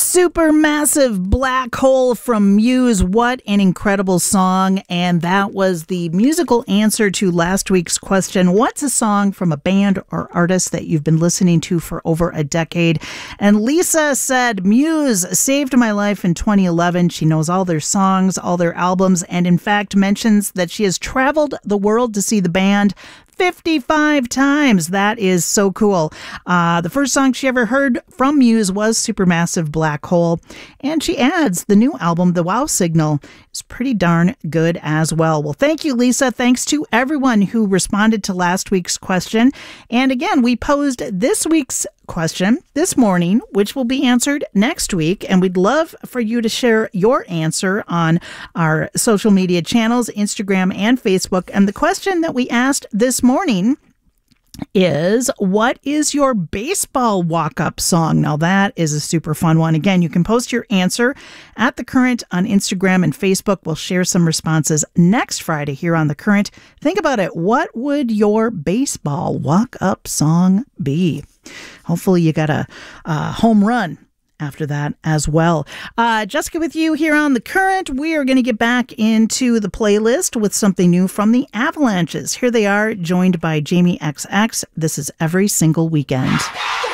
Supermassive Black Hole from Muse. What an incredible song. And that was the musical answer to last week's question. What's a song from a band or artist that you've been listening to for over a decade? And Lisa said, Muse saved my life in 2011. She knows all their songs, all their albums, and in fact mentions that she has traveled the world to see the band 55 times. That is so cool. The first song she ever heard from Muse was Supermassive Black Hole. And she adds the new album, The Wow Signal, is pretty darn good as well. Well, thank you, Lisa. Thanks to everyone who responded to last week's question. And again, we posed this week's question this morning, which will be answered next week. And we'd love for you to share your answer on our social media channels, Instagram and Facebook. And the question that we asked this morning is, what is your baseball walk-up song? Now, that is a super fun one. Again, you can post your answer at The Current on Instagram and Facebook. We'll share some responses next Friday here on The Current. Think about it. What would your baseball walk-up song be? Hopefully you got a home run after that as well. Jessica with you here on The Current. We are going to get back into the playlist with something new from the Avalanches. Here they are, joined by Jamie XX. This is Every Single Weekend.